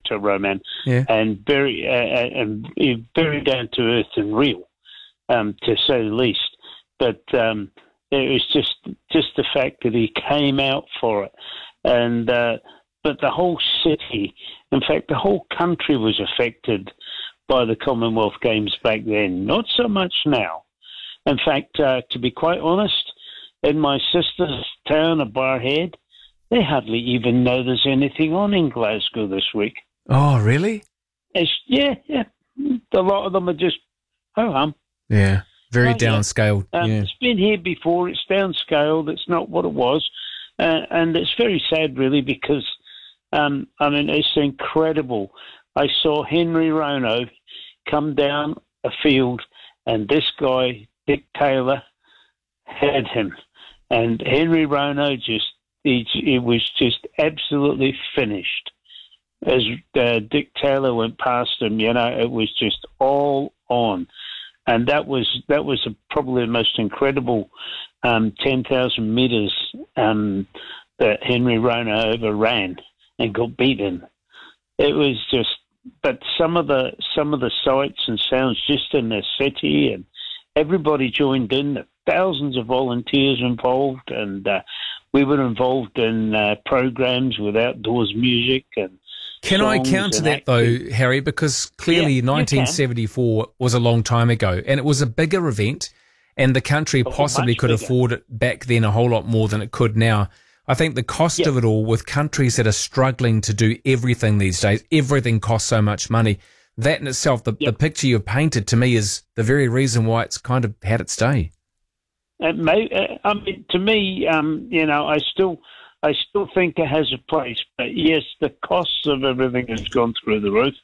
Roman, and very down to earth and real, to say the least. But it was just the fact that he came out for it, and but the whole city, in fact, the whole country was affected by the Commonwealth Games back then. Not so much now. In fact, to be quite honest, in my sister's town of Barrhead, they hardly even know there's anything on in Glasgow this week. Oh, really? Yeah. A lot of them are just ho-hum. Yeah, very downscaled. It's been here before. It's downscaled. It's not what it was. And it's very sad, really, because, it's incredible. I saw Henry Rono come down a field, and this guy, Dick Taylor, had him. And Henry Rono it was just absolutely finished. As Dick Taylor went past him, it was just all on. And that was probably the most incredible 10,000 metres that Henry Rono ever ran and got beaten. It was just, but some of the sights and sounds just in the city, and everybody joined in. There were thousands of volunteers involved, and we were involved in programs with outdoors music and. Can I counter that though, Harry? Because clearly 1974 was a long time ago, and it was a bigger event, and the country possibly could afford it back then a whole lot more than it could now. I think the cost of it all, with countries that are struggling to do everything these days, everything costs so much money. That in itself, the picture you've painted to me is the very reason why it's kind of had its day. To me, I still think it has a place, but yes, the costs of everything has gone through the roof.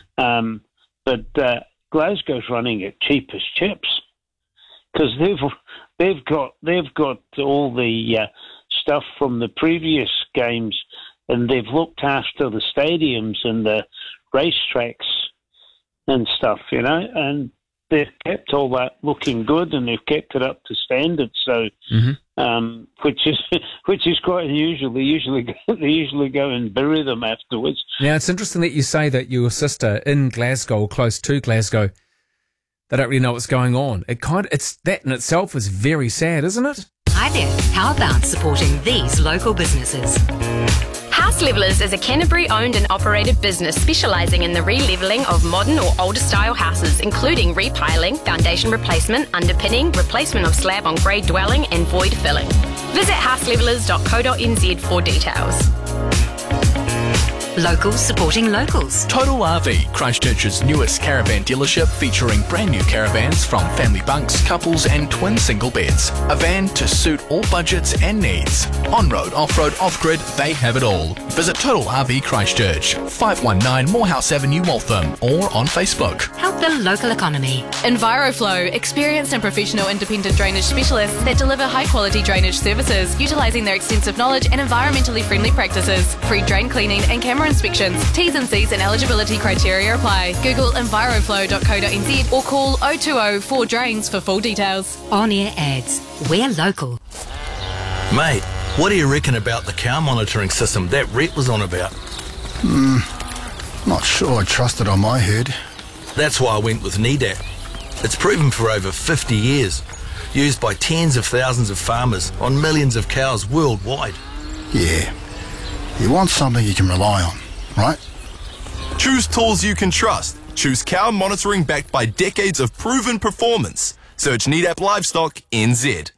But Glasgow's running at cheap as chips because they've got all the stuff from the previous games, and they've looked after the stadiums and the racetracks and stuff, and they've kept all that looking good, and they've kept it up to standard. So, which is quite unusual. They usually go and bury them afterwards. Now, it's interesting that you say that your sister in Glasgow, or close to Glasgow, they don't really know what's going on. It's that in itself is very sad, isn't it? Hi there. How about supporting these local businesses? House Levellers is a Canterbury-owned and operated business specialising in the re-levelling of modern or older-style houses, including repiling, foundation replacement, underpinning, replacement of slab on grade dwelling and void filling. Visit houselevellers.co.nz for details. Locals supporting locals. Total RV, Christchurch's newest caravan dealership featuring brand new caravans from family bunks, couples and twin single beds. A van to suit all budgets and needs. On-road, off-road, off-grid, they have it all. Visit Total RV Christchurch, 519 Morehouse Avenue, Waltham, or on Facebook. Help the local economy. EnviroFlow, experienced and professional independent drainage specialists that deliver high-quality drainage services, utilising their extensive knowledge and environmentally friendly practices. Free drain cleaning and camera inspections. T's and C's and eligibility criteria apply. Google enviroflow.co.nz or call 020 4DRAINS for full details. On-air ads. We're local. Mate, what do you reckon about the cow monitoring system that Rhett was on about? Not sure I trust it on my herd. That's why I went with NEDAP. It's proven for over 50 years. Used by tens of thousands of farmers on millions of cows worldwide. Yeah. You want something you can rely on, right? Choose tools you can trust. Choose cow monitoring backed by decades of proven performance. Search NEDAP Livestock NZ.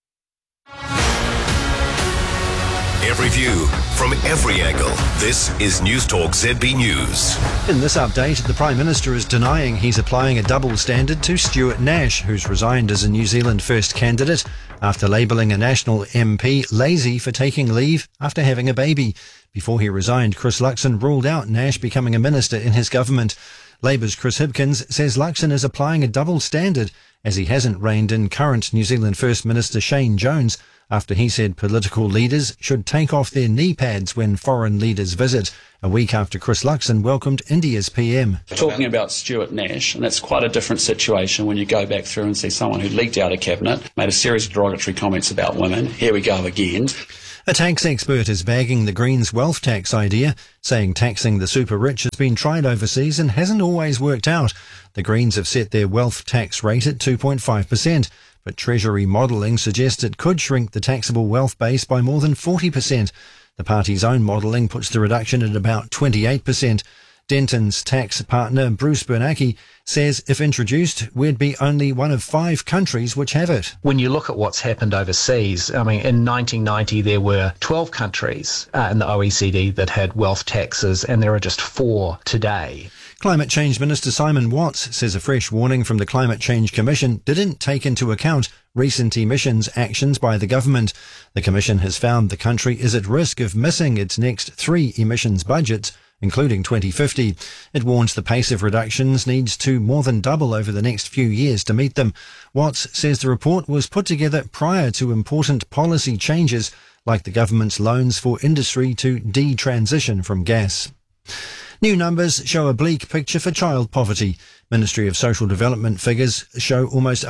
Every view from every angle. This is News Talk ZB News. In this update, the Prime Minister is denying he's applying a double standard to Stuart Nash, who's resigned as a New Zealand First candidate after labelling a National MP lazy for taking leave after having a baby. Before he resigned, Chris Luxon ruled out Nash becoming a minister in his government. Labour's Chris Hipkins says Luxon is applying a double standard as he hasn't reined in current New Zealand First Minister Shane Jones after he said political leaders should take off their knee pads when foreign leaders visit, a week after Chris Luxon welcomed India's PM. Talking about Stuart Nash, and that's quite a different situation when you go back through and see someone who leaked out of cabinet, made a series of derogatory comments about women. Here we go again. A tax expert is bagging the Greens' wealth tax idea, saying taxing the super rich has been tried overseas and hasn't always worked out. The Greens have set their wealth tax rate at 2.5%, but Treasury modelling suggests it could shrink the taxable wealth base by more than 40%. The party's own modelling puts the reduction at about 28%. Denton's tax partner Bruce Bernanke says if introduced, we'd be only one of 5 countries which have it. When you look at what's happened overseas, I mean, in 1990 there were 12 countries in the OECD that had wealth taxes, and there are just 4 today. Climate Change Minister Simon Watts says a fresh warning from the Climate Change Commission didn't take into account recent emissions actions by the government. The Commission has found the country is at risk of missing its next 3 emissions budgets, including 2050. It warns the pace of reductions needs to more than double over the next few years to meet them. Watts says the report was put together prior to important policy changes like the government's loans for industry to detransition from gas. New numbers show a bleak picture for child poverty. Ministry of Social Development figures show almost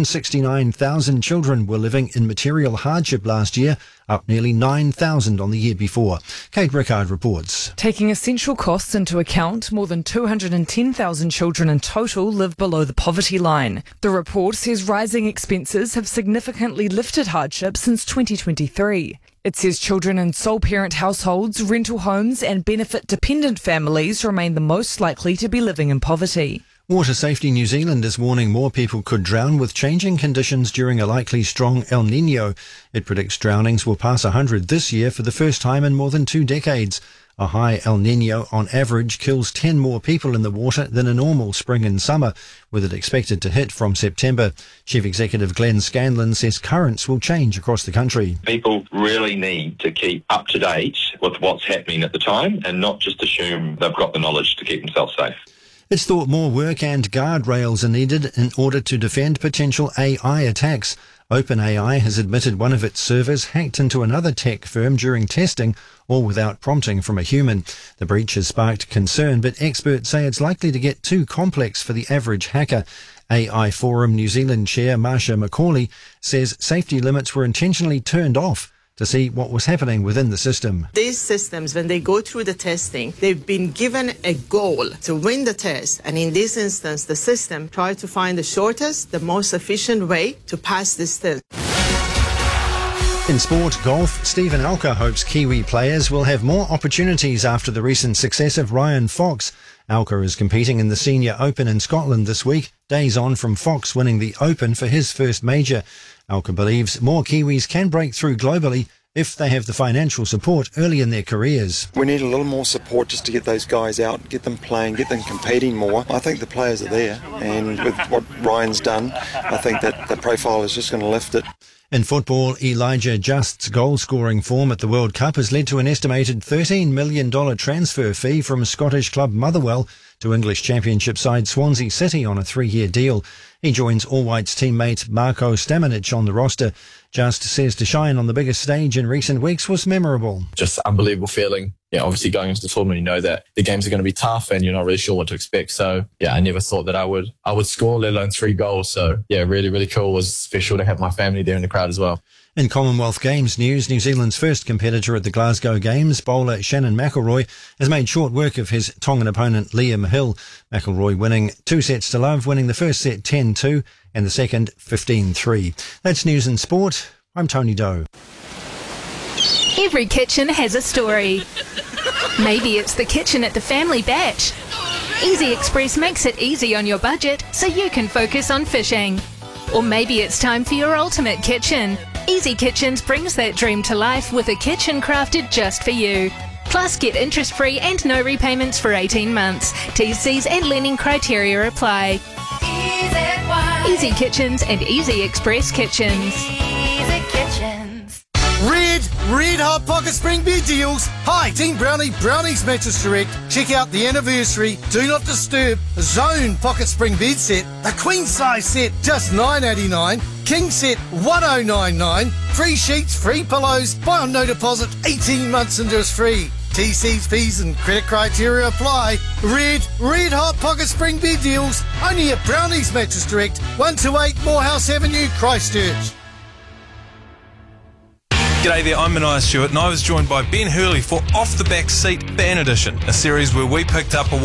169,000 children were living in material hardship last year, up nearly 9,000 on the year before. Kate Rickard reports. Taking essential costs into account, more than 210,000 children in total live below the poverty line. The report says rising expenses have significantly lifted hardship since 2023. It says children in sole parent households, rental homes and benefit-dependent families remain the most likely to be living in poverty. Water Safety New Zealand is warning more people could drown with changing conditions during a likely strong El Niño. It predicts drownings will pass 100 this year for the first time in more than 2 decades. A high El Niño on average kills 10 more people in the water than a normal spring and summer, with it expected to hit from September. Chief Executive Glenn Scanlon says currents will change across the country. People really need to keep up to date with what's happening at the time and not just assume they've got the knowledge to keep themselves safe. It's thought more work and guardrails are needed in order to defend potential AI attacks. OpenAI has admitted one of its servers hacked into another tech firm during testing, all without prompting from a human. The breach has sparked concern, but experts say it's likely to get too complex for the average hacker. AI Forum New Zealand Chair Marsha Macaulay says safety limits were intentionally turned off to see what was happening within the system. These systems, when they go through the testing, they've been given a goal to win the test. And in this instance, the system tried to find the shortest, the most efficient way to pass this test. In sport golf, Stephen Alker hopes Kiwi players will have more opportunities after the recent success of Ryan Fox. Alker is competing in the Senior Open in Scotland this week, days on from Fox winning the Open for his first major. Alker believes more Kiwis can break through globally if they have the financial support early in their careers. We need a little more support just to get those guys out, get them playing, get them competing more. I think the players are there, and with what Ryan's done, I think that the profile is just going to lift it. In football, Elijah Just's goal-scoring form at the World Cup has led to an estimated $13 million transfer fee from Scottish club Motherwell to English Championship side Swansea City on a 3-year deal. He joins All Whites teammate Marko Stamanic on the roster. Just says to shine on the biggest stage in recent weeks was memorable. Just unbelievable feeling. Yeah, obviously going into the tournament, you know that the games are going to be tough and you're not really sure what to expect. So yeah, I never thought that I would score, let alone 3 goals. So yeah, really, really cool. It was special to have my family there in the crowd as well. In Commonwealth Games news, New Zealand's first competitor at the Glasgow Games, bowler Shannon McElroy, has made short work of his Tongan opponent Liam Hill. McElroy winning 2-0, winning the first set 10-2 and the second 15-3. That's news and sport. I'm Tony Doe. Every kitchen has a story. Maybe it's the kitchen at the family batch. Easy Express makes it easy on your budget so you can focus on fishing. Or maybe it's time for your ultimate kitchen. Easy Kitchens brings that dream to life with a kitchen crafted just for you. Plus, get interest-free and no repayments for 18 months. T's and lending criteria apply. Easy Kitchens and Easy Express Kitchens. Easy Kitchens. Red Hot Pocket Spring Bed deals. Hi, Team Brownie, Brownie's Mattress Direct. Check out the anniversary Do Not Disturb Zone Pocket Spring Bed Set. The queen size set, just $9.89. King set, $1,099. Free sheets, free pillows. Buy on no deposit, 18 months interest free. TC's, fees and credit criteria apply. Red Hot Pocket Spring Bed deals. Only at Brownie's Mattress Direct, 128 Morehouse Avenue, Christchurch. G'day there, I'm Mania Stewart and I was joined by Ben Hurley for Off the Back Seat Fan Edition, a series where we picked up a